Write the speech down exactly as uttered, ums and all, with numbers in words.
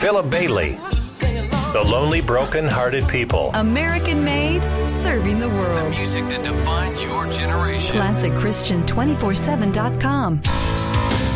Philip Bailey. The Lonely Broken-Hearted People. American made, serving the world. The music that defines your generation. Classic Christian two forty-seven dot com.